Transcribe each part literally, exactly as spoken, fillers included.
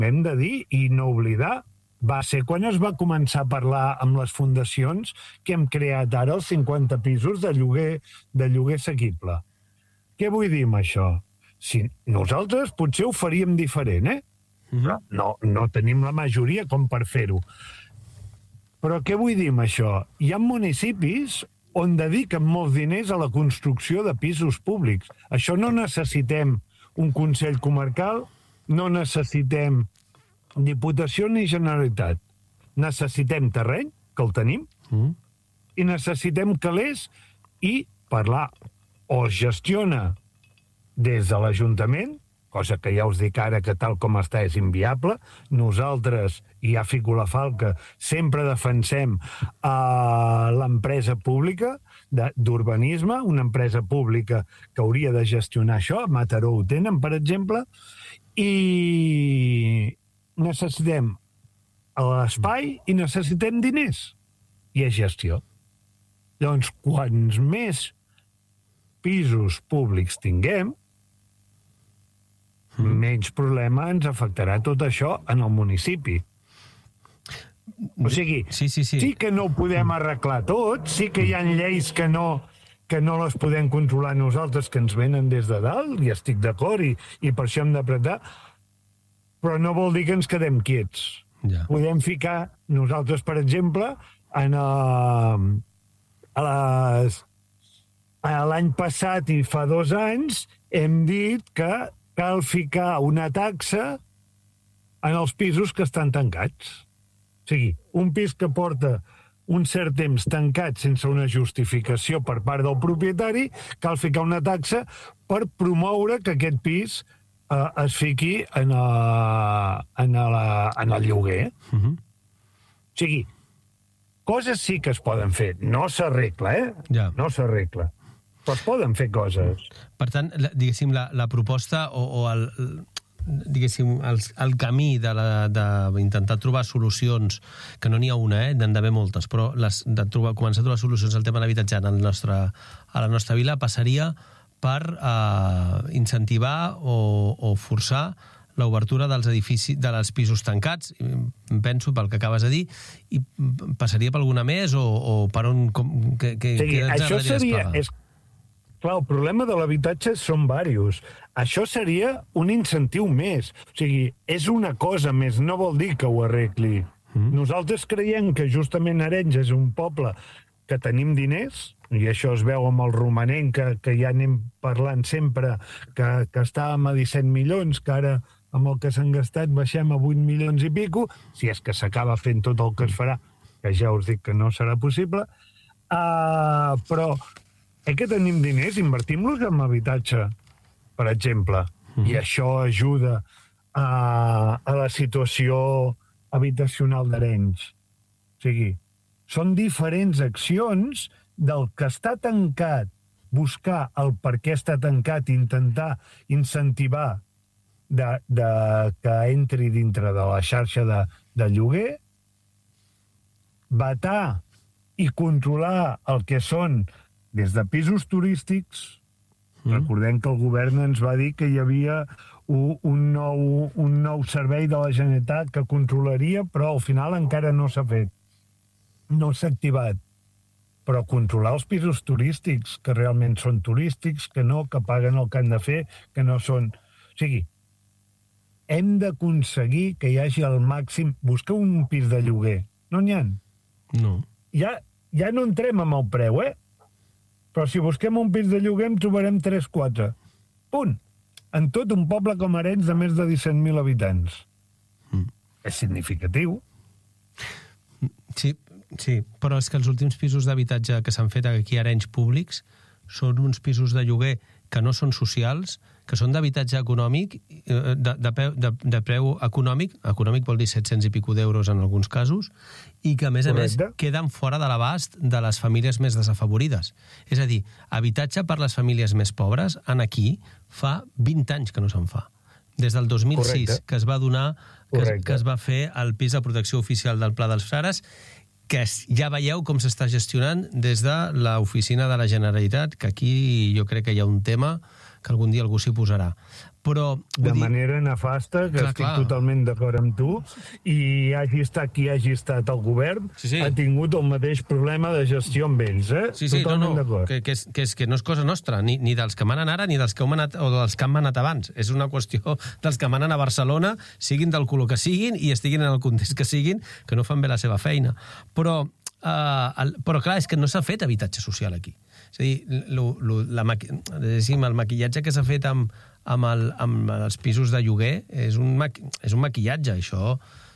hem de dir i no oblidar, va ser quan es va començar a parlar amb les fundacions que hem creat ara els cinquanta pisos de lloguer, de lloguer assequible. Què vull dir amb això? Si nosaltres potser ho faríem diferent, eh? Però no, no tenim la majoria com per fer-ho. Però què vull dir amb això? Hi ha municipis on dediquen molts diners a la construcció de pisos públics. Això no necessitem un Consell Comarcal, no necessitem Diputació ni Generalitat. Necessitem terreny, que el tenim, mm. i necessitem calés i parlar. O es gestiona des de l'Ajuntament, cosa que ja us dic ara que tal com està és inviable. Nosaltres, i ja fico la falca, sempre defensem uh, l'empresa pública d'urbanisme, una empresa pública que hauria de gestionar això. A Mataró ho tenen, per exemple, i necessitem l'espai i necessitem diners. I és gestió. Llavors, quants més pisos públics tinguem, mm. menys problema ens afectarà tot això en el municipi. O sigui, sí, sí, sí. sí que no ho podem arreglar tot, sí que hi ha lleis que no, que no les podem controlar nosaltres, que ens venen des de dalt, i estic d'acord, i, i per això hem d'apretar, però no vol dir que ens quedem quiets. Ja. Podem ficar nosaltres, per exemple, en el, a les, a l'any passat i fa dos anys hem dit que cal ficar una taxa en els pisos que estan tancats. O sigui, un pis que porta un cert temps tancat sense una justificació per part del propietari, cal ficar una taxa per promoure que aquest pis eh, es fiqui en, a, en, a la, en el lloguer. Uh-huh. O sigui, coses sí que es poden fer. No s'arregla, eh? Ja. No s'arregla. Però es poden fer coses. Per tant, la, diguéssim, la, la proposta o, o el, diguéssim, el, el camí d'intentar trobar solucions, que no n'hi ha una, eh, n'han d'haver moltes, però les, de trobar, començar a trobar solucions al tema de l'habitatge en el nostre, a la nostra vila passaria per eh, incentivar o, o forçar l'obertura dels edificis, dels pisos tancats, penso pel que acabes de dir, i passaria per alguna més o, o per on... Com, que, que, sí, que això seria... És, clar, el problema de l'habitatge són diversos. Això seria un incentiu més. O sigui, és una cosa més, no vol dir que ho arregli. Mm. Nosaltres creiem que justament Arenys és un poble que tenim diners, i això es veu amb el romanent, que, que ja anem parlant sempre, que, que estàvem a disset milions, que ara amb el que s'han gastat baixem a vuit milions i pico, si és que s'acaba fent tot el que es farà, que ja us dic que no serà possible, uh, però eh que tenim diners, invertim-los en habitatge, per exemple, mm. i això ajuda a, a la situació habitacional d'Arenys. O sigui, són diferents accions del que està tancat, buscar el per què està tancat, intentar incentivar de, de, que entri dintre de la xarxa de, de lloguer, vetar i controlar el que són des de pisos turístics. Mm. Recordem que el govern ens va dir que hi havia un, un, nou, un nou servei de la Generalitat que controlaria, però al final encara no s'ha fet. No s'ha activat. Però controlar els pisos turístics, que realment són turístics, que no, que paguen el que han de fer, que no són... O sigui, hem d'aconseguir que hi hagi el màxim... Busca un pis de lloguer. No n'hi ha? No. Ja, ja no entrem amb el preu, eh? Però si busquem un pis de lloguer en trobarem tres quatre. Punt. En tot un poble com Arenys de més de disset mil habitants. Mm. És significatiu. Sí, sí, però és que els últims pisos d'habitatge que s'han fet aquí a Arenys públics són uns pisos de lloguer que no són socials, que són d'habitatge econòmic, de, de, de, de preu econòmic, econòmic vol dir set-cents i pico d'euros en alguns casos, i que, a més a Correcte. més, queden fora de l'abast de les famílies més desafavorides. És a dir, habitatge per les famílies més pobres, en aquí, fa vint anys que no se'n fa. Des del dos mil sis, Correcte. que es va donar, que es, que es va fer el pis de protecció oficial del Pla dels Frares, que ja veieu com s'està gestionant des de l'oficina de la Generalitat, que aquí jo crec que hi ha un tema que algun dia algú s'hi posarà. però... De dir... manera nefasta, que clar, estic clar. totalment d'acord amb tu, i hagi estat qui hagi estat el govern, sí, sí. ha tingut el mateix problema de gestió amb ells, eh? Sí, sí, totalment no, no, d'acord. que, que, és, que, és, que no és cosa nostra, ni, ni dels que manen ara, ni dels que, manat, o dels que han manat abans. És una qüestió dels que manen a Barcelona, siguin del color que siguin i estiguin en el context que siguin, que no fan bé la seva feina. Però, uh, el, però clar, és que no s'ha fet habitatge social aquí. És a dir, lo, lo, la maqui... el maquillatge que s'ha fet amb, amb, el, amb els pisos de lloguer és un, maqui... és un maquillatge, això...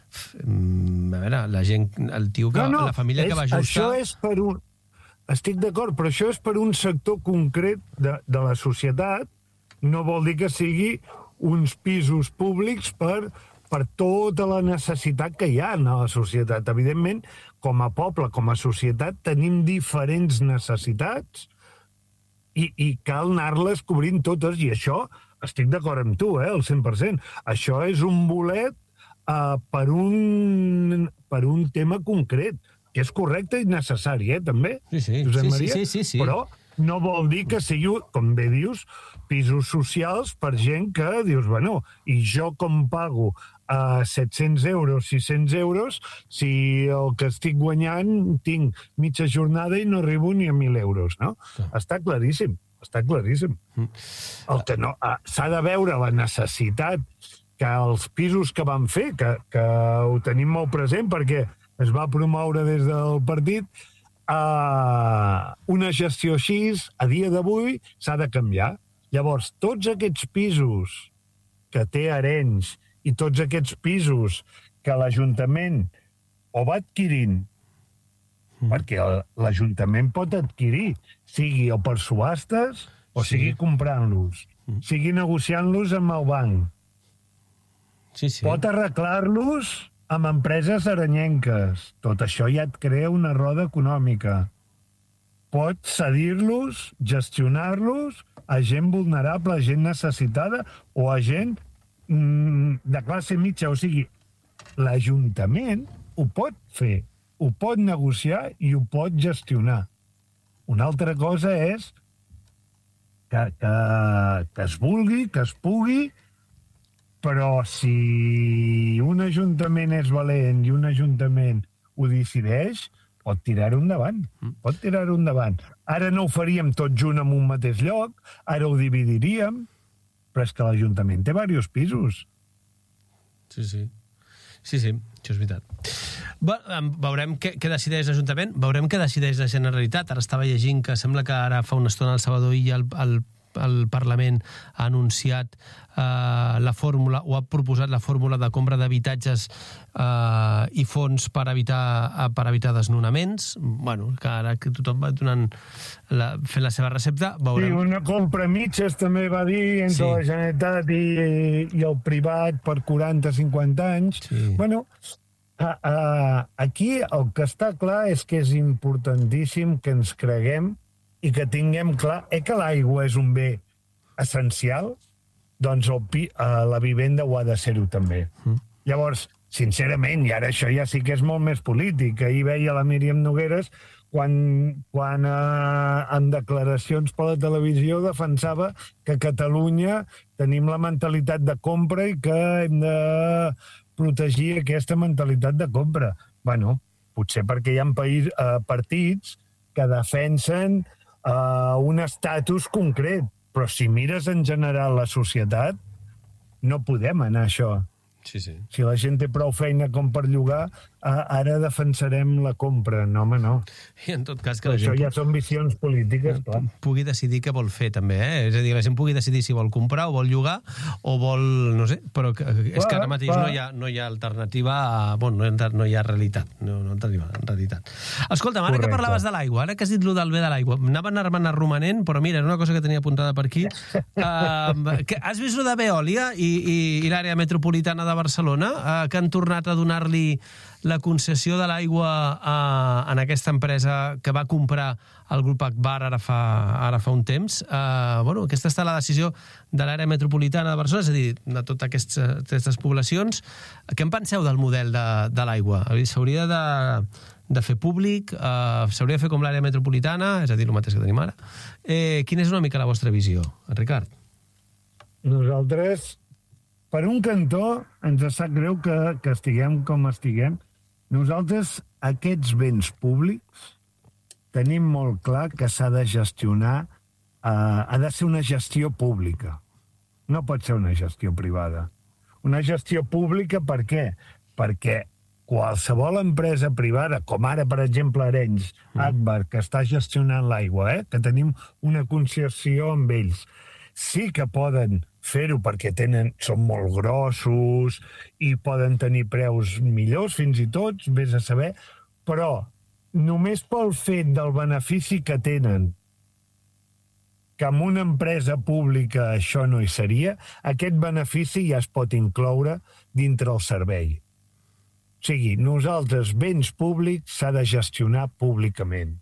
A veure, la gent, el tio que... No, no, la família és, que va ajustar... Això és per un... Estic d'acord, però això és per un sector concret de, de la societat. No vol dir que sigui uns pisos públics per, per tota la necessitat que hi ha a la societat. Evidentment, com a poble, com a societat, tenim diferents necessitats i, i cal anar-les cobrint totes, i això estic d'acord amb tu, eh, al cent per cent. Això és un bolet uh, per, un, per un tema concret, que és correcte i necessari, eh, també, sí, sí. Josep sí, Maria? Sí, sí, sí, sí. Però no vol dir que sigui, com bé dius, pisos socials per gent que dius, bueno, i jo com pago a uh, set-cents euros, sis-cents euros, si el que estic guanyant tinc mitja jornada i no arribo ni a mil euros, no? Sí. Està claríssim, està claríssim. Mm. El que no, uh, s'ha de veure la necessitat que els pisos que van fer, que, que ho tenim molt present perquè es va promoure des del partit, uh, una gestió així, a dia d'avui, s'ha de canviar. Llavors, tots aquests pisos que té Arenys i tots aquests pisos que l'Ajuntament o va adquirint, mm. perquè l'Ajuntament pot adquirir, sigui o per subhastes o sí. sigui comprant-los, mm. sigui negociant-los amb el banc. Sí, sí. Pot arreglar-los amb empreses arenyenques. Tot això ja et crea una roda econòmica. Pot cedir-los, gestionar-los a gent vulnerable, a gent necessitada o a gent mm, de classe mitja. O sigui, l'Ajuntament ho pot fer, ho pot negociar i ho pot gestionar. Una altra cosa és que, que, que es vulgui, que es pugui, però si un ajuntament és valent i un ajuntament ho decideix, pot tirar-ho endavant. Pot tirar-ho endavant. Ara no ho faríem tot junt en un mateix lloc, ara ho dividiríem, però és que l'Ajuntament té diversos pisos. Sí, sí. Sí, sí, això és veritat. Veurem què, què decideix l'Ajuntament, veurem què decideix la Generalitat. Ara estava llegint que sembla que ara fa una estona el Salvador Illa el, el el Parlament ha anunciat eh, la fórmula, o ha proposat la fórmula de compra d'habitatges eh, i fons per evitar, per evitar desnonaments. Bueno, que ara que tothom va donant la, fent la seva recepta, veurem... Sí, una compra a mitges també va dir entre sí. la Generalitat i, i el privat per quaranta a cinquanta anys. Sí. Bueno, a, a, aquí el que està clar és que és importantíssim que ens creguem i que tinguem clar eh, que l'aigua és un bé essencial, doncs el, eh, la vivenda ho ha de ser-ho també. Mm. Llavors, sincerament, i ara això ja sí que és molt més polític, ahir veia la Míriam Nogueres quan, quan eh, en declaracions per la televisió defensava que a Catalunya tenim la mentalitat de compra i que hem de protegir aquesta mentalitat de compra. Bueno, potser perquè hi ha país, eh, partits que defensen Uh, un estatus concret, però si mires en general la societat, no podem anar a això. Sí, sí. Si la gent té prou feina com per llogar, uh, ara defensarem la compra. No, home, no. I en tot cas que la això gent... ja són visions polítiques, clar. Pugui decidir què vol fer, també, eh? És a dir, la gent pugui decidir si vol comprar o vol llogar o vol... no sé, però que, és clar, que ara mateix no hi, ha, no hi ha alternativa a... Bueno, no hi ha, no hi ha realitat. No, no alternativa, en realitat. Escolta'm, ara Correcte. Que parlaves de l'aigua, ara que has dit lo del bé de l'aigua, anava anar-me'n romanent, però mira, era una cosa que tenia apuntada per aquí. Uh, que, has vist lo de Veolia i, i, i l'àrea metropolitana de Barcelona, uh, que han tornat a donar-li la concessió de l'aigua uh, en aquesta empresa que va comprar el grup Agbar ara fa, ara fa un temps. Uh, bueno, aquesta està la decisió de l'àrea metropolitana de Barcelona, és a dir, de totes aquestes, aquestes poblacions. Què en penseu del model de, de l'aigua? S'hauria de, de fer públic? Uh, S'hauria de fer com l'àrea metropolitana? És a dir, el mateix que tenim ara. Eh, quina és una mica la vostra visió, Ricard? nosaltres, per un cantó, ens sap greu que, que estiguem com estiguem. Nosaltres, aquests béns públics, tenim molt clar que s'ha de gestionar, eh, ha de ser una gestió pública. No pot ser una gestió privada. Una gestió pública per què? Perquè qualsevol empresa privada, com ara, per exemple, Arenys, Agbar, que està gestionant l'aigua, eh? que tenim una concessió amb ells, sí que poden fer-ho perquè tenen, són molt grossos i poden tenir preus millors, fins i tot, vés a saber, però només pel fet del benefici que tenen, que amb una empresa pública això no hi seria, aquest benefici ja es pot incloure dintre el servei. O sigui, nosaltres, béns públics, s'ha de gestionar públicament.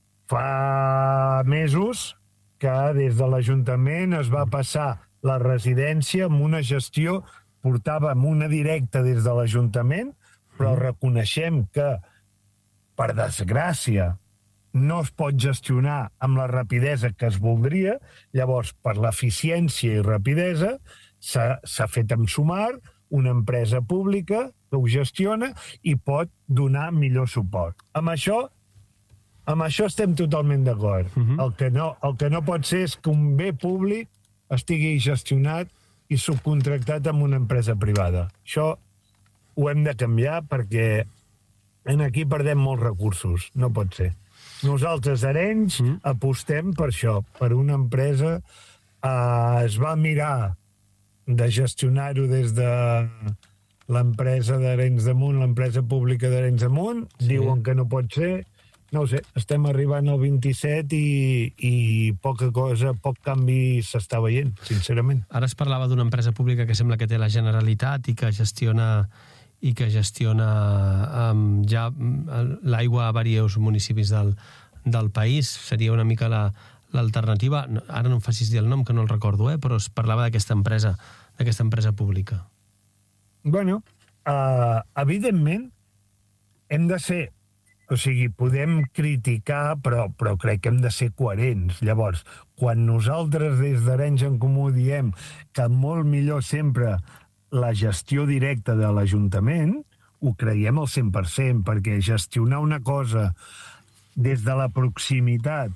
Fa mesos que des de l'Ajuntament es va passar la residència amb una gestió, portàvem una directa des de l'Ajuntament, però reconeixem que, per desgràcia, no es pot gestionar amb la rapidesa que es voldria, llavors, per l'eficiència i rapidesa, s'ha fet amb Sumar, una empresa pública que ho gestiona i pot donar millor suport. Amb això, amb això estem totalment d'acord. Uh-huh. El que no, el que no pot ser és que un bé públic estigui gestionat i subcontractat amb una empresa privada. Això ho hem de canviar perquè en aquí perdem molts recursos. No pot ser. Nosaltres, Arenys, mm. apostem per això, per una empresa. Eh, es va mirar de gestionar-ho des de l'empresa d'Arenys de Munt, l'empresa pública d'Arenys de Munt. Sí. Diuen que no pot ser. No ho sé, estem arribant al vint-i-set i, i poca cosa, poc canvi s'està veient, sincerament. Ara es parlava d'una empresa pública que sembla que té la Generalitat i que gestiona i que gestiona um, ja l'aigua a diversos municipis del, del país. Seria una mica la, l'alternativa. Ara no em facis dir el nom, que no el recordo, eh? Però es parlava d'aquesta empresa, d'aquesta empresa pública. Bueno, uh, evidentment, hem de ser... O sigui, podem criticar, però, però crec que hem de ser coherents. Llavors, quan nosaltres des d'Arenys en Comú diem que molt millor sempre la gestió directa de l'Ajuntament, ho creiem al cent per cent, perquè gestionar una cosa des de la proximitat,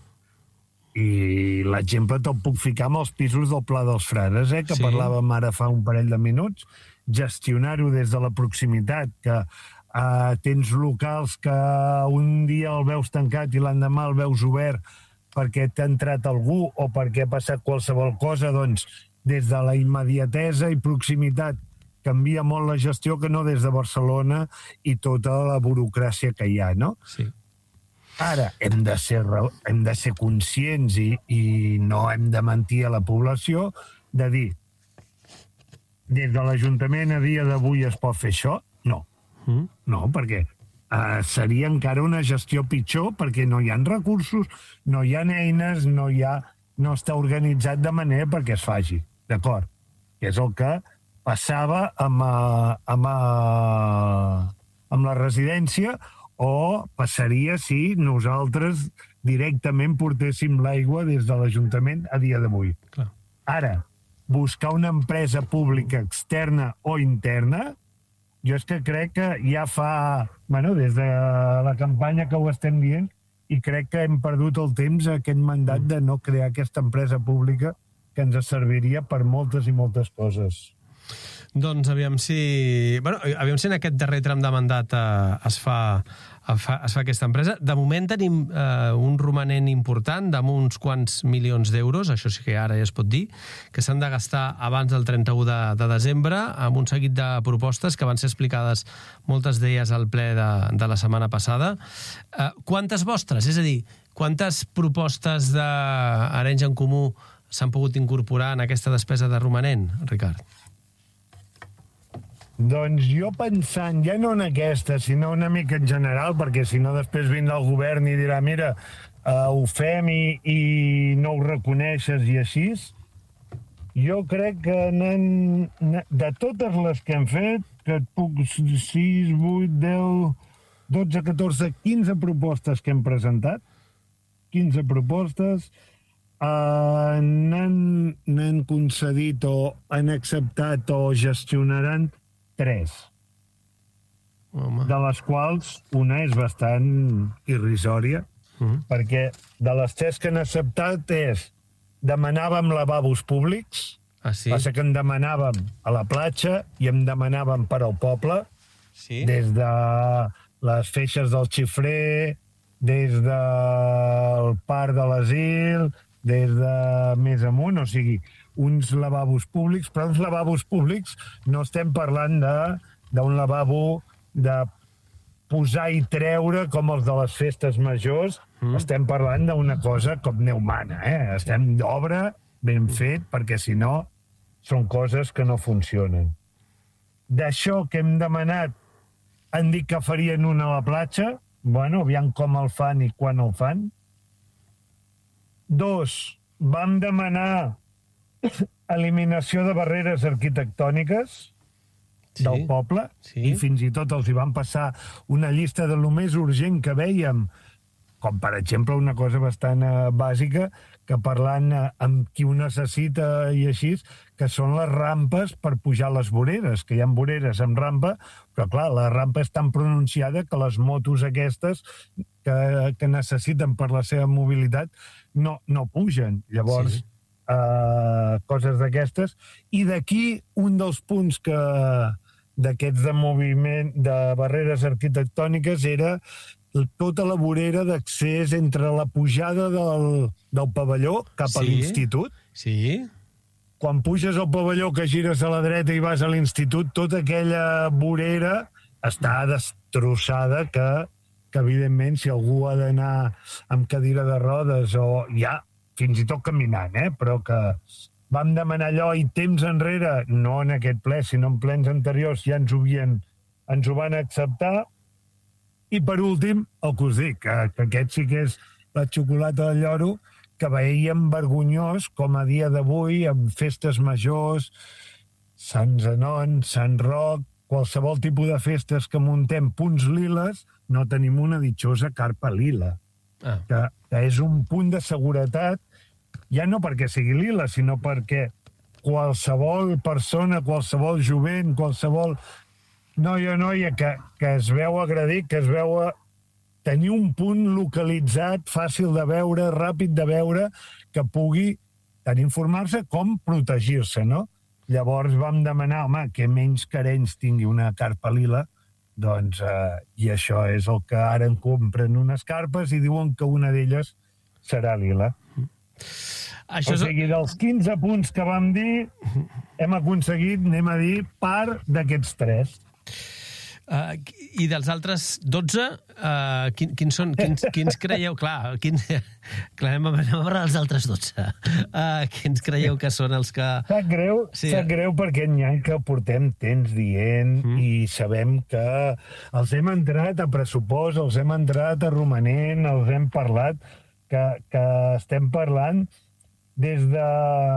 i l'exemple te'l puc ficar amb els pisos del Pla dels Frares, eh, que sí. Parlàvem ara fa un parell de minuts, gestionar-ho des de la proximitat, que Uh, tens locals que un dia el veus tancat i l'endemà el veus obert perquè t'ha entrat algú o perquè ha passat qualsevol cosa, doncs des de la immediatesa i proximitat canvia molt la gestió que no des de Barcelona i tota la burocràcia que hi ha, no? Sí. Ara, hem de ser, hem de ser conscients i, i no hem de mentir a la població de dir des de l'Ajuntament a dia d'avui es pot fer això? No. Mm. No, perquè uh, seria encara una gestió pitjor perquè no hi ha recursos, no hi ha eines, no hi ha, no està organitzat de manera perquè es faci, d'acord? Que és el que passava amb, uh, amb, uh, amb la residència o passaria si nosaltres directament portéssim l'aigua des de l'Ajuntament a dia d'avui. Clar. Ara, buscar una empresa pública externa o interna, jo és que crec que ja fa, bueno, des de la campanya que ho estem dient, i crec que hem perdut el temps aquest mandat de no crear aquesta empresa pública que ens serviria per moltes i moltes coses. Doncs aviam si... Bueno, aviam si en aquest darrer tram de mandat eh, es, fa, es, fa, es fa aquesta empresa. De moment tenim eh, un romanent important d'uns quants milions d'euros, això sí que ara ja es pot dir, que s'han de gastar abans del trenta-u de, de desembre amb un seguit de propostes que van ser explicades moltes d'elles al ple de, de la setmana passada. Eh, quantes vostres? És a dir, quantes propostes d'Arenys en Comú s'han pogut incorporar en aquesta despesa de romanent, Ricard? Doncs jo pensant, ja no en aquesta, sinó una mica en general, perquè si no després vindrà el govern i dirà mira, uh, ho fem i, i no ho reconeixes i així, jo crec que n'han, de totes les que hem fet, que et puc sis, vuit, deu, dotze, catorze, quinze propostes que hem presentat, quinze propostes, Uh, n'han, n'han concedit o han acceptat o gestionaran tres. Home. De les quals una és bastant irrisòria, Mm. perquè de les tres que han acceptat és demanàvem lavabos públics, Ah, sí? passa que en demanàvem a la platja i en demanàvem per al poble, Sí? des de les feixes del Xifrer, des del parc de l'asil, des de més amunt, o sigui, uns lavabos públics, però uns lavabos públics no estem parlant de d'un lavabo de posar i treure com els de les festes majors, mm. estem parlant d'una cosa com Déu mana, eh? Estem d'obra ben fet, perquè si no són coses que no funcionen. D'això que hem demanat, han dit que farien una a la platja, bueno, aviam com el fan i quan el fan. Dos, vam demanar eliminació de barreres arquitectòniques Sí. del poble, Sí. i fins i tot els hi van passar una llista de lo més urgent que vèiem, com per exemple una cosa bastant eh, bàsica, que parlant eh, amb qui ho necessita i així, que són les rampes per pujar les voreres, que hi ha voreres amb rampa, però clar, la rampa és tan pronunciada que les motos aquestes que, que necessiten per la seva mobilitat no, no pugen. Llavors, sí. eh, coses d'aquestes. I d'aquí un dels punts que d'aquests de moviment de barreres arquitectòniques era tota la vorera d'accés entre la pujada del, del pavelló cap Sí. a l'institut. Sí? Quan puges al pavelló que gires a la dreta i vas a l'institut, tota aquella vorera està destrossada que, que evidentment, si algú ha d'anar amb cadira de rodes o ja, fins i tot caminant, eh? Però que vam demanar allò i temps enrere, no en aquest ple, sinó en plens anteriors, ja ens ho, havien, ens ho van acceptar. I per últim, el que us dic, que, que aquest sí que és la xocolata del lloro, que veiem vergonyós com a dia d'avui, amb festes majors, Sant Zenon, Sant Roc, qualsevol tipus de festes que muntem punts liles, no tenim una ditxosa carpa lila, Ah. que, que és un punt de seguretat, ja no perquè sigui lila, sinó perquè qualsevol persona, qualsevol jovent, qualsevol noi o noia que, que es veu agredit, que es veu a tenir un punt localitzat, fàcil de veure, ràpid de veure, que pugui tant informar-se com protegir-se, no? Llavors vam demanar, home, que menys carenys tingui una carpa lila, doncs, eh, i això és el que ara en compren unes carpes i diuen que una d'elles serà lila. Això O sigui, dels quinze punts que vam dir, hem aconseguit, anem a dir, part d'aquests tres. Uh, I dels altres dotze, uh, quin, quins són? Quins, quins creieu? Clar, quins, clar anem, a, anem a parlar dels altres dotze. Uh, quins creieu que són els que... Sap greu, Sí. sí. sap greu perquè n'hi ha que portem temps dient mm. i sabem que els hem entrat a pressupost, els hem entrat a romanent, els hem parlat, que, que estem parlant des, de,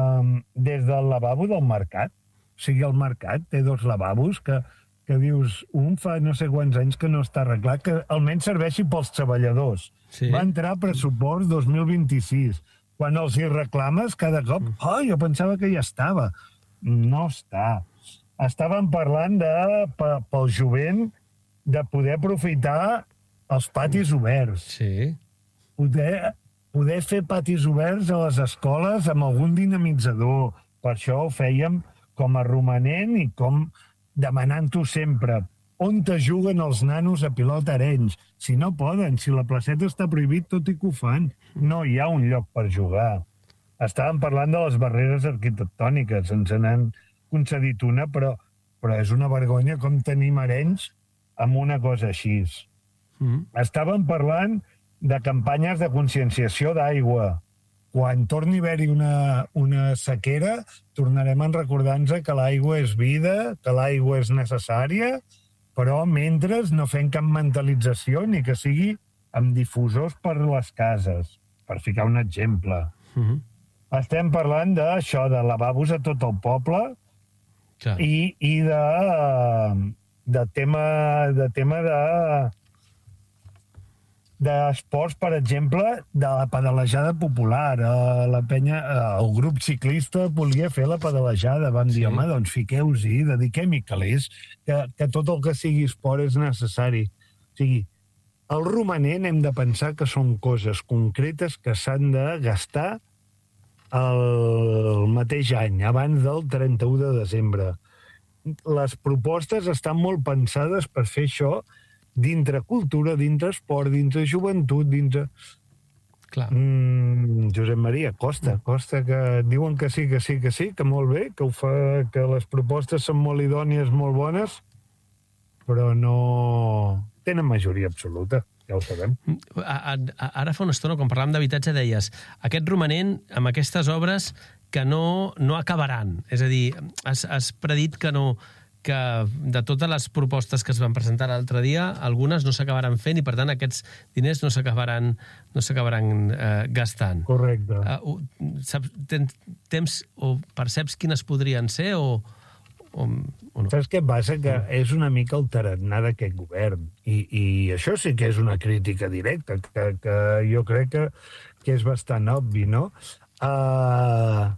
des del lavabo del mercat. O sigui, el mercat té dos lavabos que que dius, un fa no sé quants anys que no està arreglat, que almenys serveixi pels treballadors. Sí. Va entrar a pressupost dos mil vint-i-sis. Quan els hi reclames cada cop, mm. oh, jo pensava que ja estava. No està. Estàvem parlant de, pel jovent, de poder aprofitar els patis oberts. Sí. Poder, poder fer patis oberts a les escoles amb algun dinamitzador. Per això ho fèiem com a romanent i com demanant-ho sempre. On te juguen els nanos a pilota Arenys? Si no poden, si la placeta està prohibit, tot i que ho fan. No hi ha un lloc per jugar. Estàvem parlant de les barreres arquitectòniques, ens n'han concedit una, però, però és una vergonya com tenim Arenys amb una cosa així. Mm. Estàvem parlant de campanyes de conscienciació d'aigua. Quan torni a haver-hi una, una sequera, tornarem a recordar-nos que l'aigua és vida, que l'aigua és necessària, però mentre no fem cap mentalització ni que sigui amb difusors per les cases, per ficar un exemple. Mm-hmm. Estem parlant d'això, de lavabos a tot el poble ja. i, i de, de tema de, tema de d'esports, per exemple, de la pedalejada popular. Eh, la penya, eh, el grup ciclista volia fer la pedalejada. Van dir, sí. home, doncs fiqueu-hi, dediquem-hi calés, que, que tot el que sigui esport és necessari. O sigui, el romanent hem de pensar que són coses concretes que s'han de gastar el mateix any, abans del trenta-u de desembre. Les propostes estan molt pensades per fer això dintre cultura, dintre esport, dintre joventut, dintre... Clar. Mm, Josep Maria, costa, costa que diuen que sí, que sí, que sí, que molt bé, que, ho fa, que les propostes són molt idònies, molt bones, però no tenen majoria absoluta, ja ho sabem. A, a, ara fa una estona, quan parlàvem d'habitatge, deies aquest romanent amb aquestes obres que no, no acabaran. És a dir, has, has predit que no... que de totes les propostes que es van presentar l'altre dia, algunes no s'acabaran fent i, per tant, aquests diners no s'acabaran no s'acabaran eh, gastant. Correcte. Uh, saps, tens, temps o perceps quines podrien ser o, o, o no? Saps què passa? Que és una mica el tarannà d'aquest govern. I, I això sí que és una crítica directa, que, que jo crec que, que és bastant obvi, no? Uh...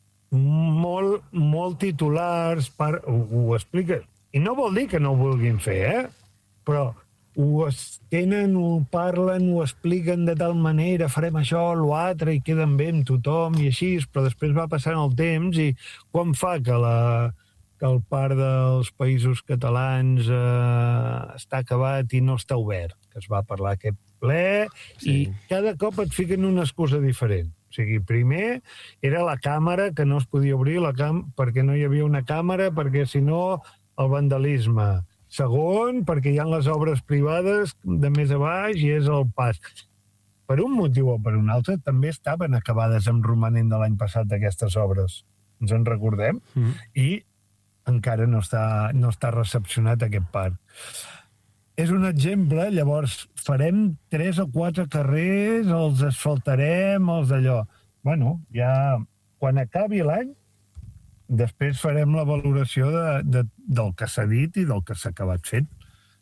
molt, molt titulars per, ho, ho explica, i no vol dir que no ho vulguin fer, eh? Però ho tenen, ho parlen, ho expliquen de tal manera, farem això, l'altre, i queden bé amb tothom i així, però després va passant el temps i quan fa que, la, que el parc dels països catalans eh, està acabat i no està obert, que es va parlar aquest ple, sí. I cada cop et fiquen una excusa diferent. O sigui, primer era la càmera, que no es podia obrir la cam perquè no hi havia una càmera, perquè si no el vandalisme. Segon, perquè hi ha les obres privades de més a baix i és el pas. Per un motiu o per un altre, també estaven acabades amb romanent de l'any passat aquestes obres. Ens en recordem? Mm. I encara no està, no està recepcionat aquest parc. És un exemple, llavors farem tres o quatre carrers, els asfaltarem, els d'allò. Bueno, ja quan acabi l'any, després farem la valoració de, de, del que s'ha dit i del que s'ha acabat fent.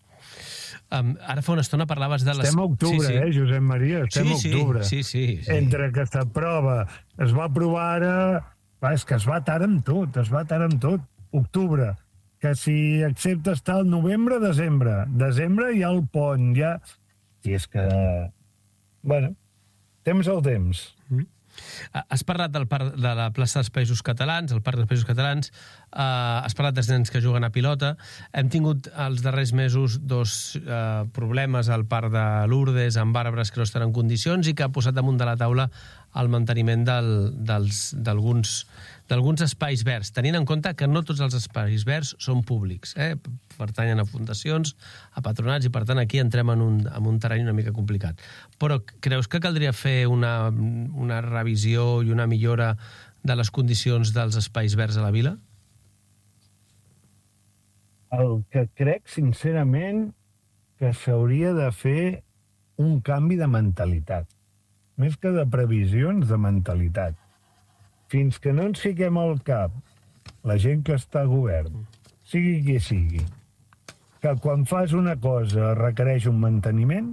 Um, ara fa una estona parlaves de les... Estem a octubre, sí, sí. eh, Josep Maria? Estem sí, a octubre. Sí, sí, sí. Entre que s'aprova, es va aprovar ara... Va, és que es va tard amb tot, es va tard amb tot. Octubre. Que si acceptes tal novembre, desembre. Desembre hi ha el pont, ja... I és que... Bueno, temps al temps. Mm. Has parlat del parc de la plaça dels Països Catalans, el parc dels Països Catalans, eh, has parlat dels nens que juguen a pilota. Hem tingut els darrers mesos dos eh, problemes al parc de Lourdes amb arbres que no estan en condicions i que ha posat damunt de la taula el manteniment d'alguns d'alguns espais verds, tenint en compte que no tots els espais verds són públics, eh? Pertanyen a fundacions, a patronats, i per tant aquí entrem en un, en un terreny una mica complicat. Però creus que caldria fer una, una revisió i una millora de les condicions dels espais verds a la vila? El que crec, sincerament, que s'hauria de fer un canvi de mentalitat. Més que de previsions, de mentalitat. Fins que no ens fiquem al cap la gent que està a govern, sigui qui sigui, que quan fas una cosa requereix un manteniment,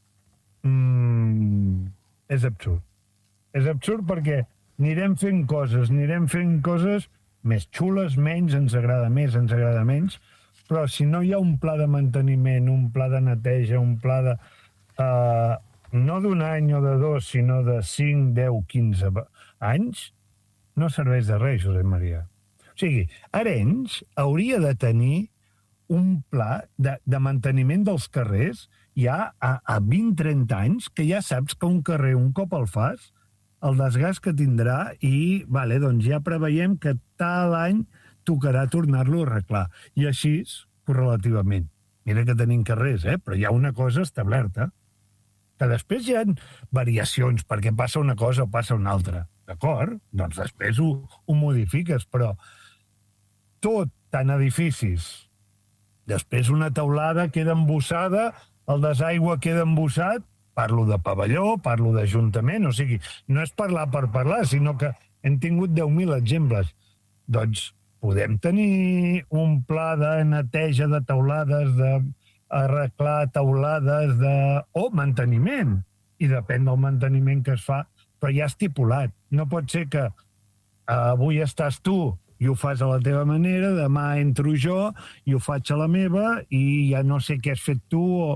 mmm, és absurd. És absurd perquè anirem fent coses, anirem fent coses més xules, menys, ens agrada més, ens agrada menys, però si no hi ha un pla de manteniment, un pla de neteja, un pla de... Uh, no d'un any o de dos, sinó de cinc, deu, quinze anys, no serveix de res, Josep Maria. O sigui, Arenys hauria de tenir un pla de, de manteniment dels carrers ja a, a vint trenta anys, que ja saps que un carrer, un cop el fas, el desgast que tindrà i, vale, doncs ja preveiem que tal any tocarà tornar-lo a arreglar. I així, correlativament. Mira que tenim carrers, eh? Però hi ha una cosa establerta. Que després hi ha variacions, perquè passa una cosa o passa una altra. D'acord? Doncs després ho, ho modifiques, però tot en edificis. Després una teulada queda embossada, el desaigua queda embossat, parlo de pavelló, parlo d'Ajuntament, o sigui, no és parlar per parlar, sinó que hem tingut deu mil exemples. Doncs podem tenir un pla de neteja de teulades, de arreglar teulades de... o manteniment. I depèn del manteniment que es fa, però ja estipulat. No pot ser que avui estàs tu i ho fas a la teva manera, demà entro jo i ho faig a la meva i ja no sé què has fet tu. O,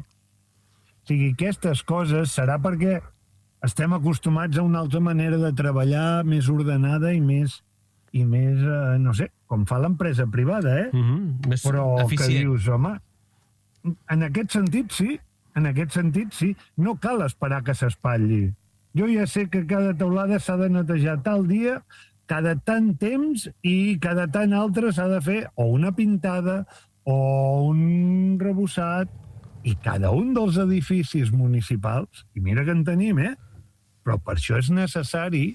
o sigui, aquestes coses serà perquè estem acostumats a una altra manera de treballar més ordenada i més, i més eh, no sé, com fa l'empresa privada, eh? Mm-hmm. Més Però eficient. que dius, home, en aquest sentit sí, en aquest sentit sí, no cal esperar que s'espatlli. Jo ja sé que cada teulada s'ha de netejar tal dia, cada tant temps i cada tant altre s'ha de fer o una pintada o un rebossat, i cada un dels edificis municipals, i mira que en tenim, eh? Però per això és necessari,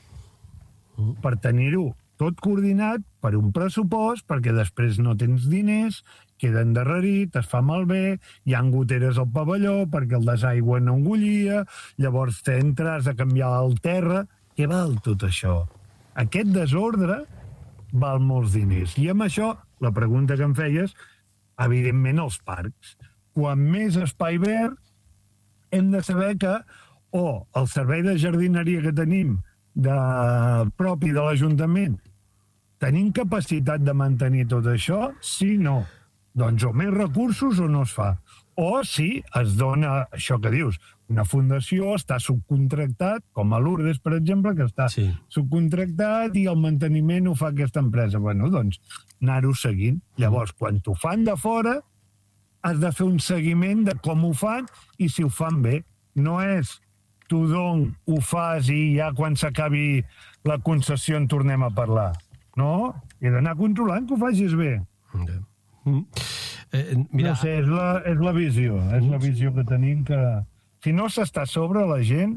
per tenir-ho tot coordinat, per un pressupost, perquè després no tens diners, queda endarrerit, es fa malbé, hi ha goteres al pavelló perquè el desaigua no engollia, llavors t'entres a canviar el terra. Què val tot això? Aquest desordre val molts diners. I amb això, la pregunta que em feies, evidentment els parcs. Quan més espai verd, hem de saber que o el servei de jardineria que tenim de, propi de l'Ajuntament, tenim capacitat de mantenir tot això? Sí, no. Doncs o més recursos o no es fa. O si es dona, això que dius, una fundació està subcontractat, com a Lourdes, per exemple, que està sí. subcontractat i el manteniment ho fa aquesta empresa. Bueno, doncs, anar-ho seguint. Llavors, quan t'ho fan de fora, has de fer un seguiment de com ho fan i si ho fan bé. No és tu don ho fas i ja quan s'acabi la concessió en tornem a parlar. No, he d'anar controlant que ho facis bé. Okay. Mm. Eh, mira... No sé, és la, és la visió, és la visió que tenim que... Si no s'està sobre la gent,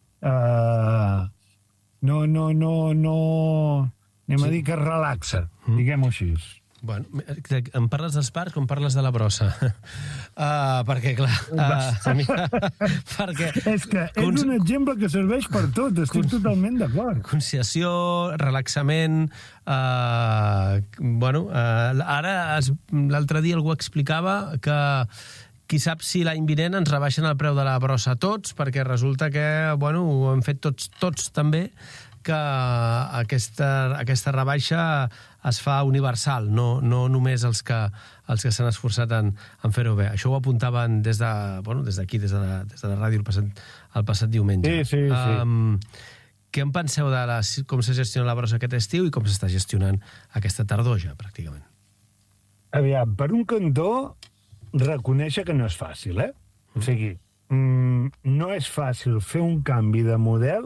eh, no, no, no, no... Anem sí. a dir que es relaxa, mm. diguem-ho així. Bueno, em parles dels parcs com parles de la brossa. Uh, perquè, clar... Uh, mira, perquè... És que és cons... un exemple que serveix per tot, estic cons... totalment d'acord. Conciliació, relaxament... Uh, bueno, uh, ara, l'altre dia algú explicava que qui sap si l'any vinent ens rebaixen el preu de la brossa a tots, perquè resulta que, bueno, ho hem fet tots, tots també, que aquesta, aquesta rebaixa es fa universal, no, no només els que, els que s'han esforçat en, en fer-ho bé. Això ho apuntaven des de, bueno, des d'aquí, des de la, des de la ràdio el passat, el passat diumenge. Sí, sí, sí. Um, què en penseu de la, com s'ha gestionat la brossa aquest estiu i com s'està gestionant aquesta tardor ja, pràcticament? Aviam, per un cantó, reconèixer que no és fàcil, eh? Mm. O sigui, mm, no és fàcil fer un canvi de model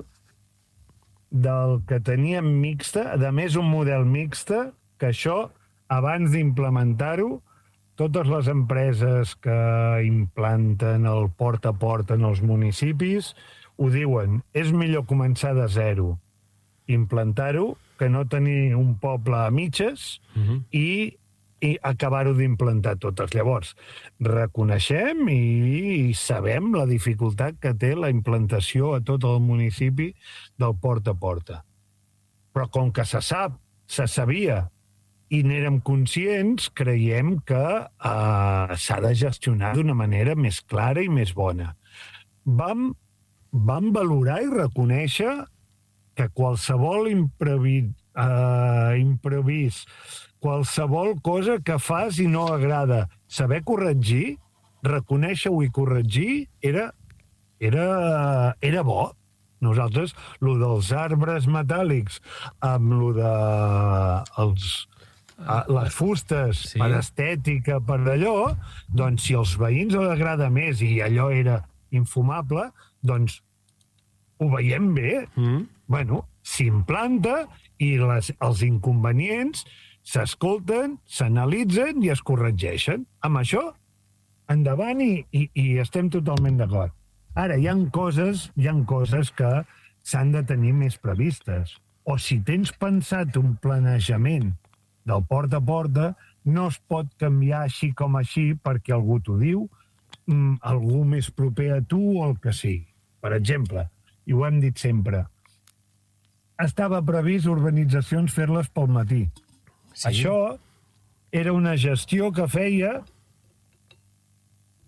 del que teníem mixta, a més un model mixta, que això, abans d'implementar-ho, totes les empreses que implanten el porta a porta en els municipis ho diuen, és millor començar de zero, implantar-ho, que no tenir un poble a mitges uh-huh. i, i acabar-ho d'implantar totes. Llavors, reconeixem i, i sabem la dificultat que té la implantació a tot el municipi del porta a porta. Però com que se sap, se sabia i n'érem conscients, creiem que eh, s'ha de gestionar d'una manera més clara i més bona. Vam, vam valorar i reconèixer que qualsevol imprevi, eh, imprevís, qualsevol cosa que fas i no agrada, saber corregir, reconèixer-ho i corregir, era, era, era bo. Nosaltres, lo dels arbres metàl·lics, amb lo de els, les fustes, sí. per estètica, per allò, doncs si als veïns els agrada més i allò era infumable, doncs ho veiem bé. Mm. Bueno, s'implanta i les, els inconvenients s'escolten, s'analitzen i es corregeixen. Amb això, endavant i, i, i estem totalment d'acord. Ara, hi ha coses, hi ha coses que s'han de tenir més previstes. O si tens pensat un planejament del porta a porta, no es pot canviar així com així perquè algú t'ho diu, algú més proper a tu o el que sigui. Per exemple, i ho hem dit sempre, estava previst urbanitzacions fer-les pel matí. Sí. Això era una gestió que feia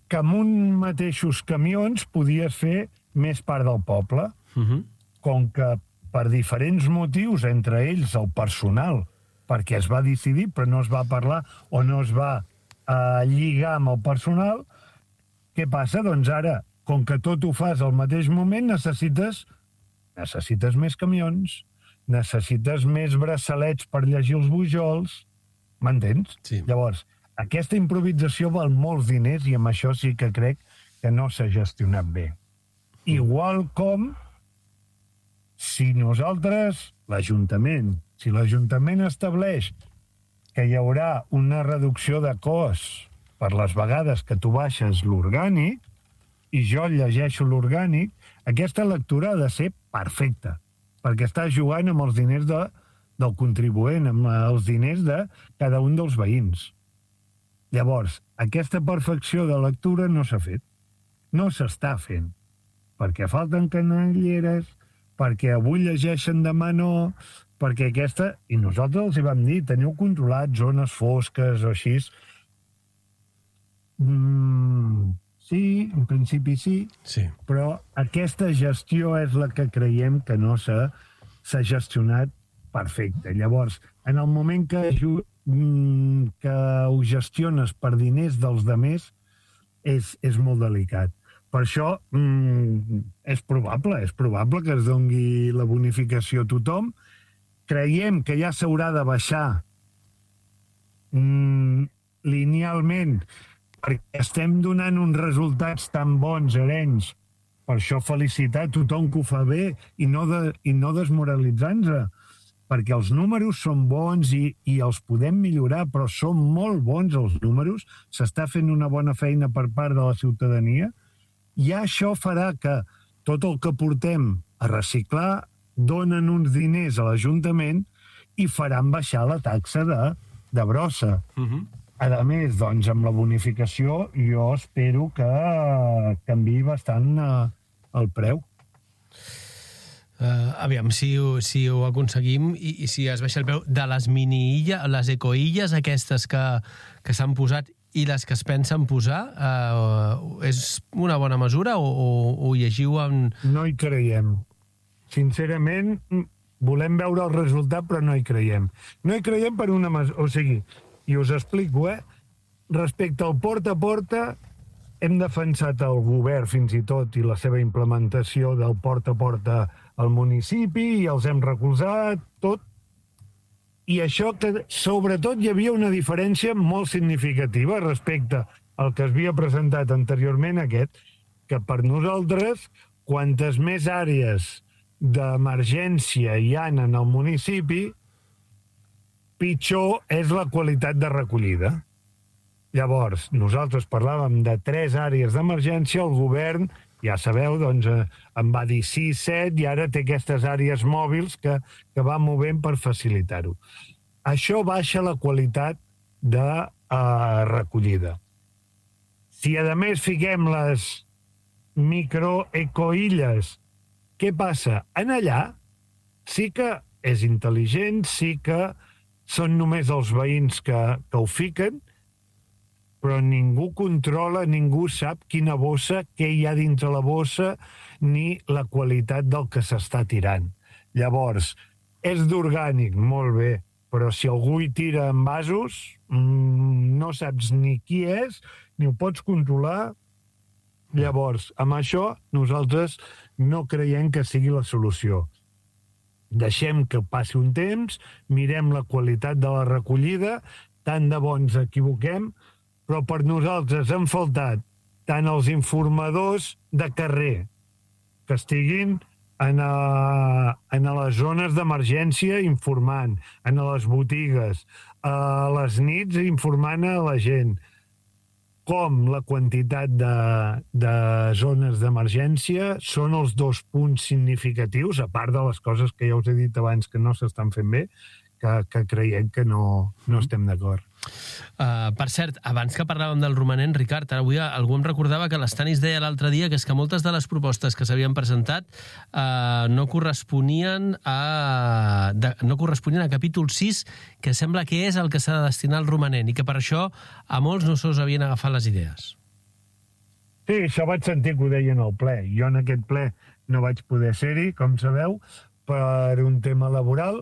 que amb un mateixos camions podies fer més part del poble. Uh-huh. Com que per diferents motius, entre ells el personal, perquè es va decidir però no es va parlar o no es va eh, lligar amb el personal, què passa? Doncs ara, com que tot ho fas al mateix moment, necessites, necessites més camions, necessites més braçalets per llegir els bujols, m'entens? Sí. Llavors, aquesta improvisació val molts diners i amb això sí que crec que no s'ha gestionat bé. Igual com si nosaltres, l'Ajuntament, si l'Ajuntament estableix que hi haurà una reducció de cost per les vegades que tu baixes l'orgànic i jo llegeixo l'orgànic, aquesta lectura ha de ser perfecta, perquè està jugant amb els diners de, del contribuent, amb els diners de cada un dels veïns. Llavors, aquesta perfecció de lectura no s'ha fet. No s'està fent. Perquè falten canelleres, perquè avui llegeixen, demà no, perquè aquesta... I nosaltres els hi vam dir, teniu controlat zones fosques o així. Mm, sí, en principi sí, sí, però aquesta gestió és la que creiem que no s'ha gestionat perfecte. Llavors, en el moment que, que ho gestiones per diners dels demés, és, és molt delicat. Per això mm, és probable, és probable que es doni la bonificació a tothom. Creiem que ja s'haurà de baixar mm, linealment perquè estem donant uns resultats tan bons, Arenys. Per això felicitar a tothom que ho fa bé i no, de, i no desmoralitzar-nos, perquè els números són bons i, i els podem millorar, però són molt bons els números, s'està fent una bona feina per part de la ciutadania. I això farà que tot el que portem a reciclar donen uns diners a l'Ajuntament i faran baixar la taxa de, de brossa. Uh-huh. A més, doncs, amb la bonificació jo espero que canviï bastant uh, el preu. Uh, aviam, si, si ho aconseguim i, i si es baixa el preu de les mini-illes, les ecoilles aquestes que, que s'han posat i les que es pensen posar, uh, és una bona mesura o, o, o llegiu amb... No hi creiem. Sincerament, volem veure el resultat, però no hi creiem. No hi creiem per una mesura... O sigui, i us explico, eh? Respecte al porta a porta, hem defensat el govern fins i tot i la seva implementació del porta a porta al municipi i els hem recolzat, tot. I això que, sobretot, hi havia una diferència molt significativa respecte al que es havia presentat anteriorment aquest, que per nosaltres, quantes més àrees d'emergència hi ha en el municipi, pitjor és la qualitat de recollida. Llavors, nosaltres parlàvem de tres àrees d'emergència, el govern, ja sabeu, doncs, em va dir sis, set, i ara té aquestes àrees mòbils que, que va movent per facilitar-ho. Això baixa la qualitat de uh, recollida. Si, a més, fiquem les microecoilles, què passa? En allà sí que és intel·ligent, sí que són només els veïns que, que ho fiquen, però ningú controla, ningú sap quina bossa, què hi ha dintre la bossa, ni la qualitat del que s'està tirant. Llavors, és d'orgànic, molt bé, però si algú hi tira en vasos, mmm, no saps ni qui és, ni ho pots controlar. Llavors, amb això, nosaltres no creiem que sigui la solució. Deixem que passi un temps, mirem la qualitat de la recollida, tant de bo ens equivoquem, però per nosaltres han faltat tant els informadors de carrer que estiguin en, a, en a les zones d'emergència informant, en a les botigues, a les nits informant a la gent, com la quantitat de, de zones d'emergència són els dos punts significatius, a part de les coses que ja us he dit abans que no s'estan fent bé, que, que creiem que no, no estem d'acord. Uh, per cert, abans que parlàvem del romanent, Ricard, avui algú em recordava que l'Estanis deia l'altre dia que és que moltes de les propostes que s'havien presentat uh, no corresponien a de, no corresponien a capítol sis, que sembla que és el que s'ha de destinar al romanent, i que per això a molts no se'ls havien agafat les idees. Sí, això vaig sentir que ho deien al ple. Jo en aquest ple no vaig poder ser-hi, com sabeu, per un tema laboral,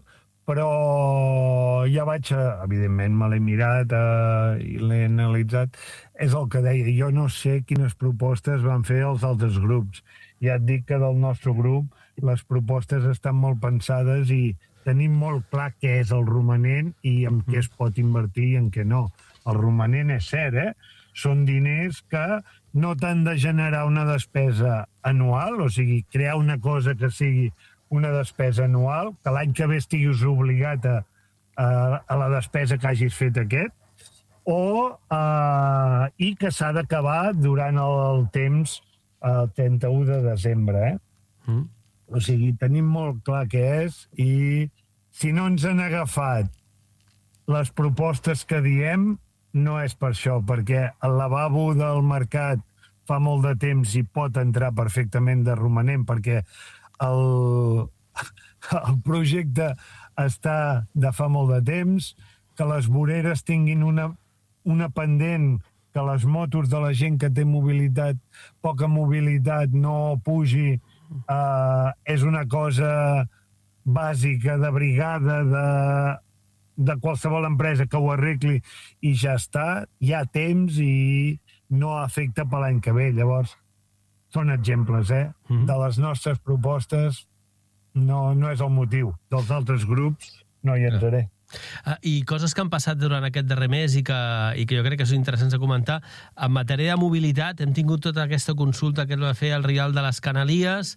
però ja vaig, evidentment me l'he mirat eh, i l'he analitzat. És el que deia, jo no sé quines propostes van fer els altres grups. Ja et dic que del nostre grup les propostes estan molt pensades i tenim molt clar què és el romanent i en què es pot invertir i en què no. El romanent és cert, eh? Són diners que no t'han de generar una despesa anual, o sigui, crear una cosa que sigui una despesa anual, que l'any que ve estiguis obligat a, a, a la despesa que hagis fet aquest, o, uh, i que s'ha d'acabar durant el, el temps, el trenta-u de desembre. Eh? Mm. O sigui, tenim molt clar què és, i si no ens han agafat les propostes que diem, no és per això, perquè el lavabo del mercat fa molt de temps i pot entrar perfectament de romanent, perquè el, el projecte està de fa molt de temps, que les voreres tinguin una, una pendent, que les motos de la gent que té mobilitat, poca mobilitat, no pugi, eh, és una cosa bàsica de brigada, de, de qualsevol empresa que ho arregli i ja està, hi ha temps i no afecta per l'any que ve. Llavors, són exemples, eh? Mm-hmm. De les nostres propostes no, no és el motiu. Dels altres grups no hi entraré. Uh, I coses que han passat durant aquest darrer mes i que, i que jo crec que són interessants de comentar. En matèria de mobilitat, hem tingut tota aquesta consulta que es va fer al Rial de les Canalies.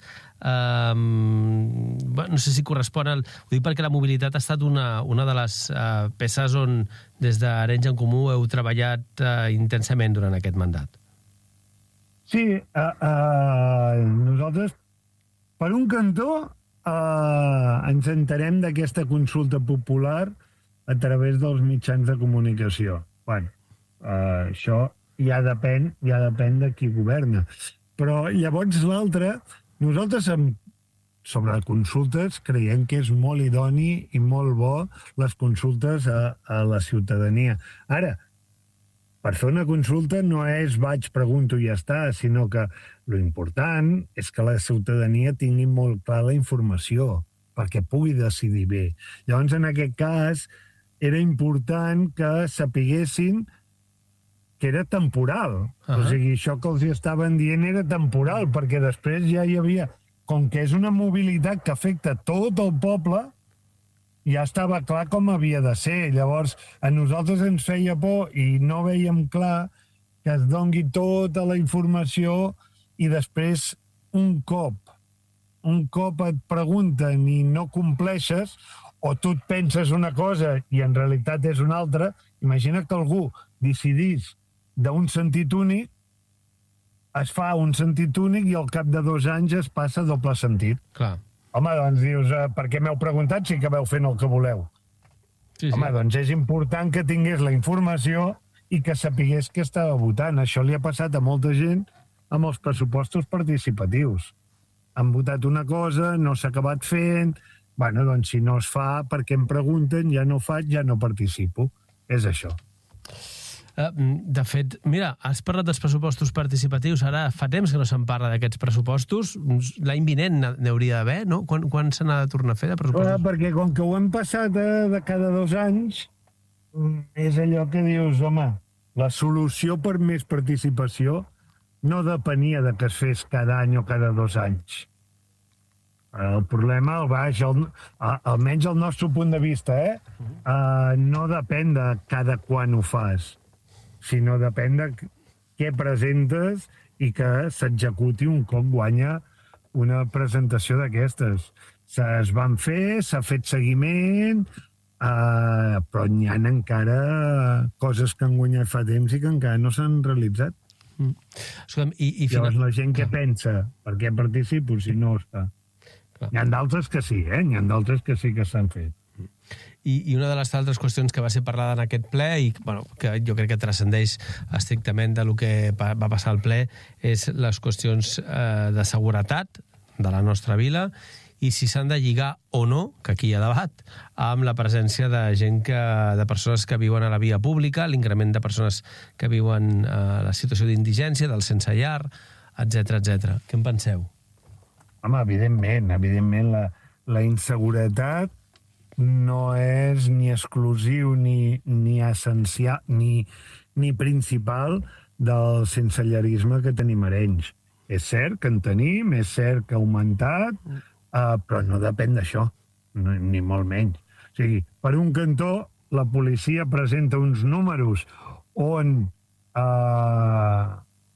Um, bueno, no sé si correspon al... Ho dic perquè la mobilitat ha estat una, una de les uh, peces on des d'Arenys en Comú heu treballat uh, intensament durant aquest mandat. Sí, uh, uh, nosaltres, per un cantó, uh, ens enterem d'aquesta consulta popular a través dels mitjans de comunicació. Bueno, uh, això ja depèn, ja depèn de qui governa. Però llavors l'altre, nosaltres amb, sobre consultes creiem que és molt idoni i molt bo les consultes a, a la ciutadania. Ara, per fer una consulta no és vaig, pregunto i ja està, sinó que lo important és que la ciutadania tingui molt clar la informació perquè pugui decidir bé. Llavors, en aquest cas, era important que sapiguessin que era temporal. Uh-huh. O sigui, això que els estaven dient era temporal, perquè després ja hi havia... Com que és una mobilitat que afecta tot el poble, ja estava clar com havia de ser. Llavors, a nosaltres ens feia por i no veiem clar que es dongui tota la informació i després, un cop, un cop et pregunten i no compleixes, o tu et penses una cosa i en realitat és una altra, imagina que algú decidís d'un sentit únic, es fa un sentit únic i al cap de dos anys es passa a doble sentit. Clar. Home, doncs dius, eh, per què m'heu preguntat si acabeu fent el que voleu? Sí, Home, sí. doncs és important que tingués la informació i que sapigués que estava votant. Això li ha passat a molta gent amb els pressupostos participatius. Han votat una cosa, no s'ha acabat fent... Bueno, doncs si no es fa, perquè em pregunten, ja no faig, ja no participo. És això. De fet, mira, has parlat dels pressupostos participatius, ara fa temps que no se'n parla d'aquests pressupostos, l'any vinent n'hi hauria d'haver, no? Quan, quan se n'ha de tornar a fer de pressupostos? Però perquè com que ho hem passat de, de cada dos anys, és allò que dius, home, la solució per més participació no depenia de que es fes cada any o cada dos anys. El problema, el baix, el, almenys el nostre punt de vista, eh? Uh, no depèn de cada quan ho fas, sinó depèn de què presentes i que s'executi un cop guanya una presentació d'aquestes. Es van fer, s'ha fet seguiment, eh, però n'hi ha encara coses que han guanyat fa temps i que encara no s'han realitzat. Mm. Escolta'm, i, i Llavors final... la gent que pensa, per què participo si no està? Clar. N'hi ha d'altres que sí, eh? N'hi ha d'altres que sí que s'han fet. I, I una de les altres qüestions que va ser parlada en aquest ple i bueno, que jo crec que transcendeix estrictament de lo que va passar al ple és les qüestions eh, de seguretat de la nostra vila i si s'han de lligar o no, que aquí hi ha debat, amb la presència de gent que, de persones que viuen a la via pública, l'increment de persones que viuen a la situació d'indigència, del sense llar, etcètera, etcètera. Què en penseu? Home, evidentment, evidentment la, la inseguretat no és ni exclusiu ni, ni essencial ni, ni principal del sensellarisme que tenim a Arenys. És cert que en tenim, és cert que ha augmentat, uh, però no depèn d'això, no, ni molt menys. O sigui, per un cantó, la policia presenta uns números on uh,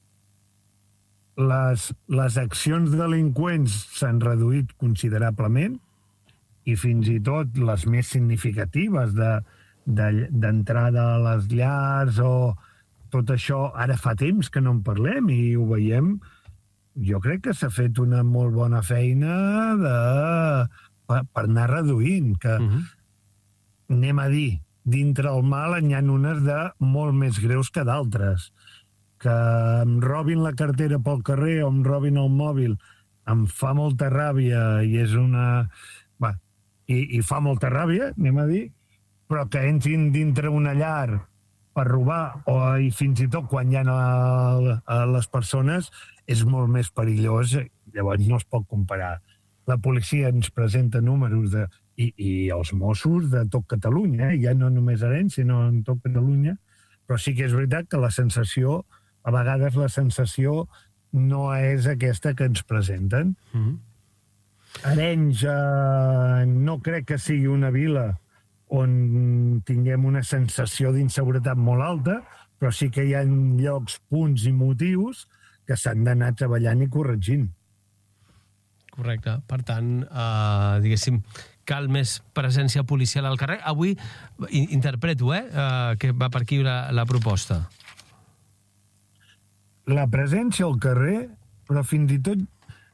les, les accions delinqüents s'han reduït considerablement, i fins i tot les més significatives de, de, d'entrada a les llars o tot això, ara fa temps que no en parlem i ho veiem. Jo crec que s'ha fet una molt bona feina de, per, per anar reduint, que uh-huh. anem a dir, dintre el mal n'hi ha unes de molt més greus que d'altres. Que em robin la cartera pel carrer o em robin el mòbil em fa molta ràbia i és una... Va, i, i fa molta ràbia, anem a dir, però que entrin dintre una llar per robar o i fins i tot quan hi ha a, a les persones és molt més perillós, llavors no es pot comparar. La policia ens presenta números de, i, i els Mossos de tot Catalunya, eh? Ja no només a Arenys, sinó en tot Catalunya, però sí que és veritat que la sensació, a vegades la sensació no és aquesta que ens presenten. Mm-hmm. Arenys eh, no crec que sigui una vila on tinguem una sensació d'inseguretat molt alta, però sí que hi ha llocs, punts i motius que s'han d'anar treballant i corregint. Correcte. Per tant, eh, diguéssim, cal més presència policial al carrer. Avui, interpreto, eh, eh que va per aquí la, la proposta. La presència al carrer, però fins i tot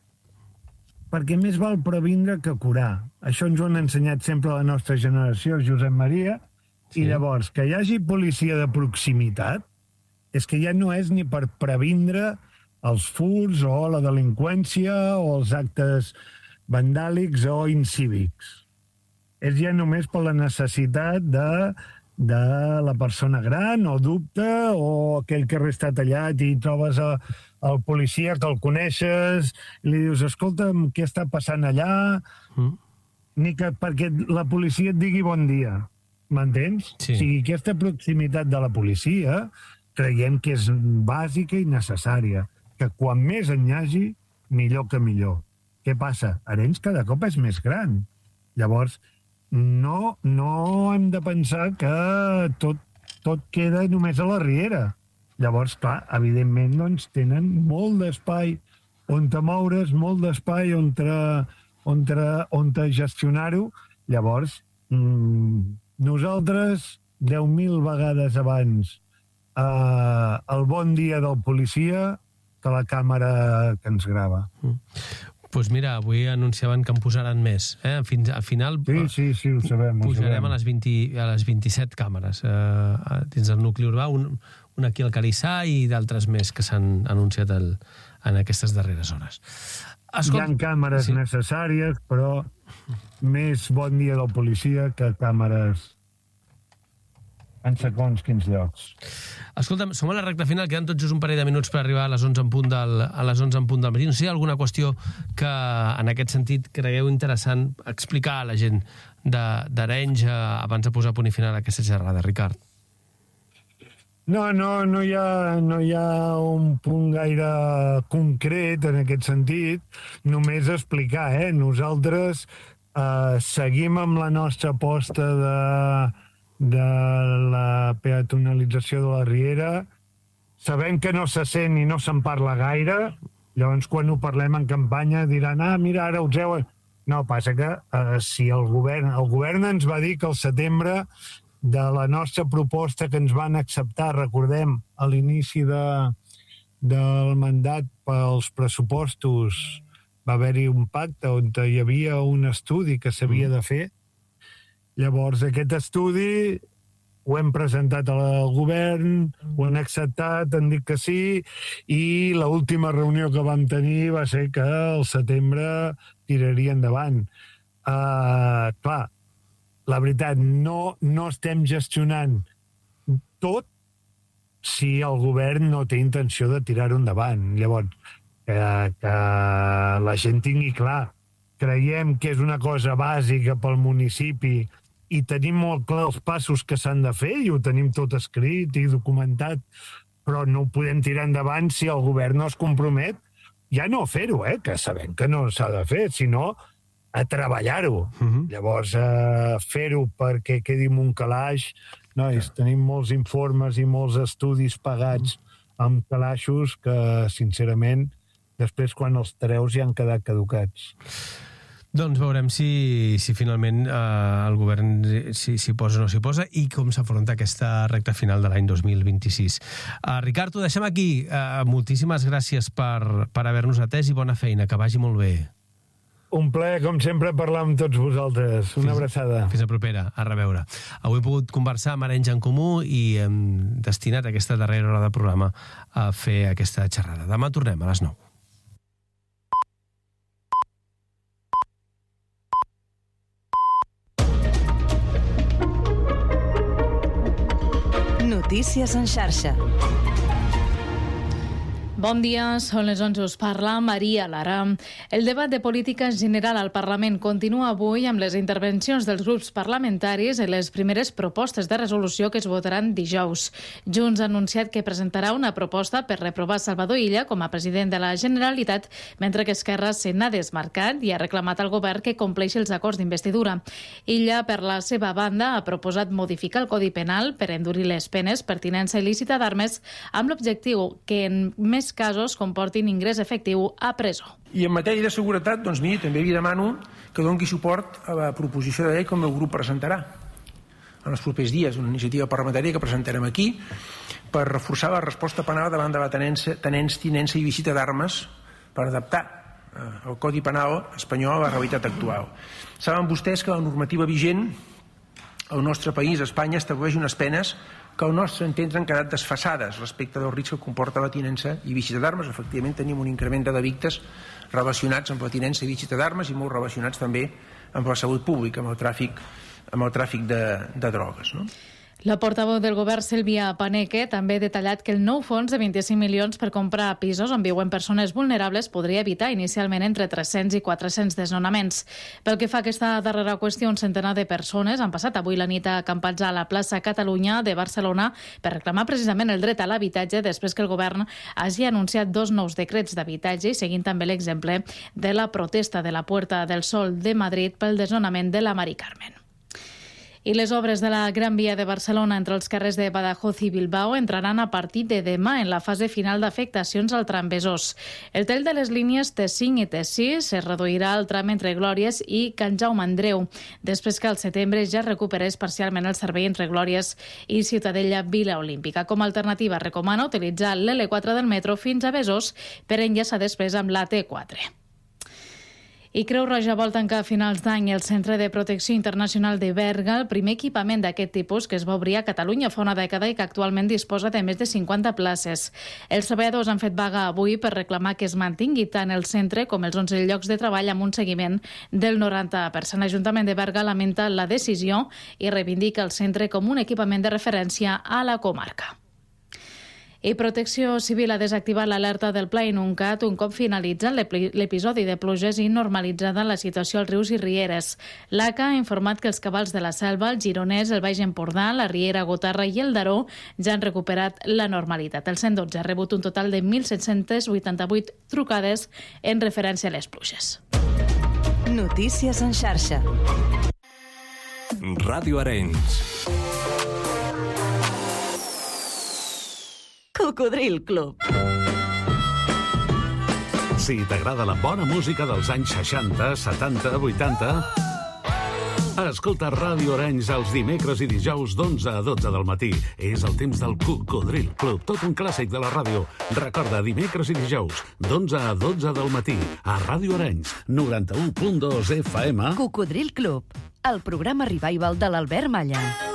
perquè més val previndre que curar. Això ens ho han ensenyat sempre la nostra generació, Josep Maria, sí. I llavors que hi hagi policia de proximitat és que ja no és ni per previndre els furts o la delinqüència o els actes vandàlics o incívics. És ja només per la necessitat de, de la persona gran o dubte o aquell que està tallat i trobes a el policia que el coneixes, i li dius, escolta'm, què està passant allà? Mm. Ni que perquè la policia et digui bon dia, m'entens? Sí. O sigui, aquesta proximitat de la policia creiem que és bàsica i necessària, que quan més en hi hagi, millor que millor. Què passa? Arenys cada cop és més gran. Llavors, no, no hem de pensar que tot, tot queda només a la riera. Llavors, clar, evidentment, doncs, tenen molt d'espai on te moure's, molt d'espai on te, on te, on te gestionar-ho. Llavors, mmm, nosaltres, deu mil vegades abans eh, el bon dia del policia que la càmera que ens grava. Mm. Doncs pues mira, avui anunciaven que en posaran més. Eh? Fins, al final sí, sí, sí, ho sabem, ho pujarem sabem. A, les vint, a les vint-i-set càmeres eh, dins del nucli urbà, un, un aquí al Calissà i d'altres més que s'han anunciat el, en aquestes darreres hores. Escolta, hi ha càmeres sí. necessàries, però més bon dia del policia que càmeres en segons quins llocs. Escolta'm, som a la recta final, queden tot just un parell de minuts per arribar a les onze en punt del, a les onze en punt del matí. No sé si hi ha alguna qüestió que, en aquest sentit, cregueu interessant explicar a la gent d'Arenys abans de posar punt i final a aquesta xerrada, Ricard. No, no, no hi ha, no hi ha un punt gaire concret en aquest sentit, només explicar, eh? Nosaltres eh, seguim amb la nostra aposta de de la peatonalització de la Riera. Sabem que no se sent i no se'n parla gaire, llavors quan ho parlem en campanya diran, ah, mira, ara us heu... No, passa que eh, si el govern, el govern ens va dir que al setembre de la nostra proposta que ens van acceptar, recordem, a l'inici de, del mandat pels pressupostos va haver-hi un pacte on hi havia un estudi que s'havia de fer. Llavors, aquest estudi ho hem presentat al govern, ho han acceptat, han dit que sí, i l'última reunió que vam tenir va ser que al setembre tiraria endavant. Uh, clar, la veritat, no, no estem gestionant tot si el govern no té intenció de tirar-ho endavant. Llavors, que, que la gent tingui clar, creiem que és una cosa bàsica pel municipi i tenim molt clar els passos que s'han de fer i ho tenim tot escrit i documentat, però no ho podem tirar endavant si el govern no es compromet, ja no a fer-ho, eh, que sabem que no s'ha de fer, sinó a treballar-ho. Uh-huh. Llavors, eh, fer-ho perquè quedi en un calaix. Nois, ja. Tenim molts informes i molts estudis pagats amb calaixos que, sincerament, després quan els treus ja han quedat caducats. Doncs veurem si, si finalment eh, el govern s'hi si, si posa o no s'hi posa i com s'afronta aquesta recta final de l'any dos mil vint-i-sis. Uh, Ricard, ho deixem aquí. Uh, moltíssimes gràcies per, per haver-nos atès i bona feina, que vagi molt bé. Un plaer, com sempre, parlar amb tots vosaltres. Una fins, abraçada. Fins a propera, a reveure. Avui he pogut conversar amb Arenys en Comú i hem destinat aquesta darrera hora de programa a fer aquesta xerrada. Demà tornem a les nou. Notícies en xarxa. Bon dia, són les onze, us parla Maria Lara. El debat de política general al Parlament continua avui amb les intervencions dels grups parlamentaris i les primeres propostes de resolució que es votaran dijous. Junts ha anunciat que presentarà una proposta per reprovar Salvador Illa com a president de la Generalitat, mentre que Esquerra se n'ha desmarcat i ha reclamat al govern que compleixi els acords d'investidura. Illa, per la seva banda, ha proposat modificar el Codi Penal per endurir les penes per tinença il·lícita d'armes amb l'objectiu que en més casos comportin ingrés efectiu a presó. I en matèria de seguretat, doncs miri, també li demano que doni suport a la proposició de llei que el meu grup presentarà en els propers dies, una iniciativa parlamentària que presentarem aquí per reforçar la resposta penal davant de la tenença, tenença, tinença i visita d'armes per adaptar eh, el Codi Penal espanyol a la realitat actual. Saben vostès que la normativa vigent al nostre país, Espanya, estableix unes penes que al nostre entendre han quedat desfasades respecte del risc que comporta la tinença i visita d'armes. Efectivament, tenim un increment de delictes relacionats amb la tinença i visita d'armes i molt relacionats també amb la salut pública, amb el tràfic, amb el tràfic de, de drogues, no? La portaveu del govern, Sílvia Paneque, també ha detallat que el nou fons de vint-i-cinc milions per comprar pisos on viuen persones vulnerables podria evitar inicialment entre tres-cents i quatre-cents desnonaments. Pel que fa a aquesta darrera qüestió, un centenar de persones han passat avui la nit acampats a la plaça Catalunya de Barcelona per reclamar precisament el dret a l'habitatge després que el govern hagi anunciat dos nous decrets d'habitatge i seguint també l'exemple de la protesta de la Puerta del Sol de Madrid pel desnonament de la Mari Carmen. I les obres de la Gran Via de Barcelona entre els carrers de Badajoz i Bilbao entraran a partir de demà en la fase final d'afectacions al tram Besòs. El tall de les línies T cinc i T sis es reduirà al tram entre Glòries i Can Jaume Andreu, després que al setembre ja recuperés parcialment el servei entre Glòries i Ciutadella Vila Olímpica. Com a alternativa, recomana utilitzar l'L quatre del metro fins a Besòs per enllaçar després amb la T quatre. I Creu Roja vol tancar a finals d'any el Centre de Protecció Internacional de Berga, el primer equipament d'aquest tipus que es va obrir a Catalunya fa una dècada i que actualment disposa de més de cinquanta places. Els treballadors han fet vaga avui per reclamar que es mantingui tant el centre com els onze llocs de treball amb un seguiment del noranta per cent. L'Ajuntament de Berga lamenta la decisió i reivindica el centre com un equipament de referència a la comarca. I Protecció Civil ha desactivat l'alerta del Pla Inuncat un cop finalitzat l'episodi de pluges i normalitzada la situació als rius i rieres. L'A C A ha informat que els cabals de la Selva, el Gironès, el Baix Empordà, la Riera, Gotarra i el Daró ja han recuperat la normalitat. El cent dotze ha rebut un total de mil set-cents vuitanta-vuit trucades en referència a les pluges. Notícies en xarxa. Ràdio Arenys. Cocodril Club. Si t'agrada la bona música dels anys seixanta, setanta, vuitanta... Escolta Ràdio Arenys els dimecres i dijous d'onze a dotze del matí. És el temps del Cocodril Club, tot un clàssic de la ràdio. Recorda, dimecres i dijous, d'onze a dotze del matí, a Ràdio Arenys, noranta-u punt dos F M. Cocodril Club, el programa revival de l'Albert Malla.